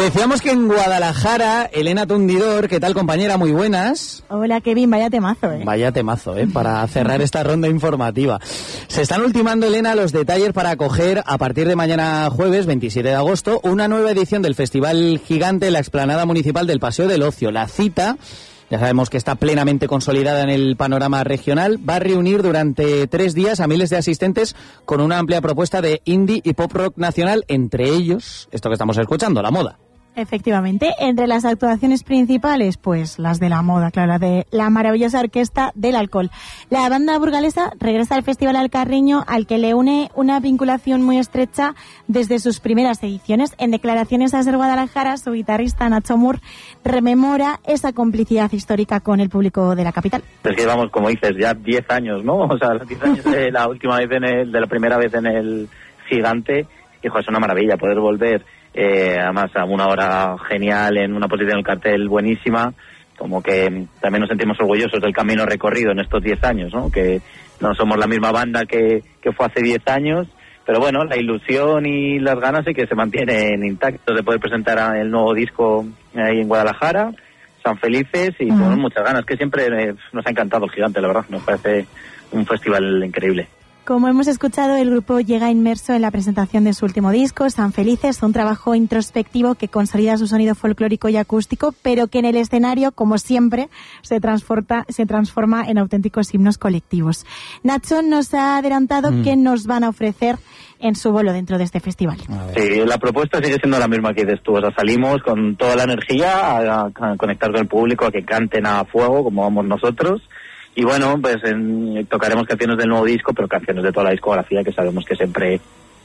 Decíamos que en Guadalajara, Elena Tundidor, ¿qué tal, compañera? Muy buenas. Hola, Kevin, vaya temazo, Vaya temazo, para cerrar esta ronda informativa. Se están ultimando, Elena, los detalles para acoger, a partir de mañana jueves, 27 de agosto, una nueva edición del Festival Gigante en la explanada municipal del Paseo del Ocio. La cita, ya sabemos que está plenamente consolidada en el panorama regional, va a reunir durante 3 días a miles de asistentes con una amplia propuesta de indie y pop rock nacional, entre ellos, esto que estamos escuchando, la moda. Efectivamente, entre las actuaciones principales, pues las de la moda, claro, la de la maravillosa Orquesta del Alcohol. La banda burgalesa regresa al Festival Alcarreño, al que le une una vinculación muy estrecha desde sus primeras ediciones. En declaraciones a Ser Guadalajara, su guitarrista Nacho Moore rememora esa complicidad histórica con el público de la capital. Es que llevamos, como dices, ya 10 años, ¿no? O sea, 10 años de la última vez de la primera vez en el Gigante. Hijo, es una maravilla poder volver. Además a una hora genial, en una posición del cartel buenísima, como que también nos sentimos orgullosos del camino recorrido en estos 10 años, ¿no? Que no somos la misma banda que fue hace 10 años, pero bueno, la ilusión y las ganas sí que se mantienen intactos de poder presentar el nuevo disco ahí en Guadalajara. Están felices y con muchas ganas, que siempre nos ha encantado el Gigante, la verdad, nos parece un festival increíble. Como hemos escuchado, el grupo llega inmerso en la presentación de su último disco, San Felices, un trabajo introspectivo que consolida su sonido folclórico y acústico, pero que en el escenario, como siempre, se transforma en auténticos himnos colectivos. Nacho nos ha adelantado qué nos van a ofrecer en su bolo dentro de este festival. Sí, la propuesta sigue siendo la misma que dices tú, o sea, salimos con toda la energía a conectar con el público, a que canten a fuego, como vamos nosotros. Y bueno, pues tocaremos canciones del nuevo disco, pero canciones de toda la discografía, que sabemos que siempre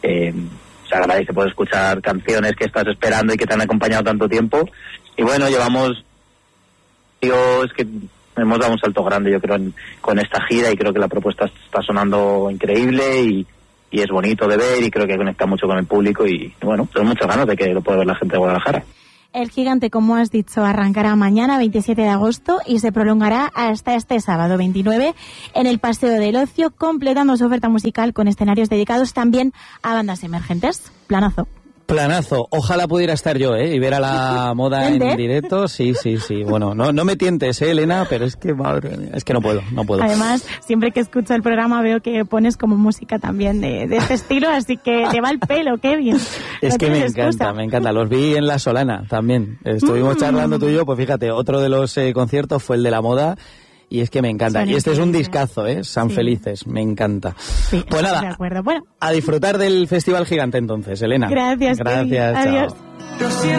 se agradece poder escuchar canciones que estás esperando y que te han acompañado tanto tiempo. Y bueno, es que hemos dado un salto grande, yo creo, con esta gira, y creo que la propuesta está sonando increíble y es bonito de ver, y creo que conecta mucho con el público, y bueno, tengo muchas ganas de que lo pueda ver la gente de Guadalajara. El Gigante, como has dicho, arrancará mañana, 27 de agosto, y se prolongará hasta este sábado, 29, en el Paseo del Ocio, completando su oferta musical con escenarios dedicados también a bandas emergentes. Planazo. Ojalá pudiera estar yo, y ver a la moda en directo. Sí. Bueno, no me tientes, Elena, pero es que, madre mía, es que no puedo. Además, siempre que escucho el programa veo que pones como música también de este estilo, así que te va el pelo, qué bien. Es que me encanta. Los vi en La Solana también. Estuvimos charlando tú y yo, pues fíjate, otro de los conciertos fue el de la moda. Y es que me encanta. Y este es un discazo, San Felices. Me encanta. Sí, pues nada, de acuerdo. Bueno, a disfrutar del Festival Gigante entonces, Elena. Gracias. Adiós. Chao.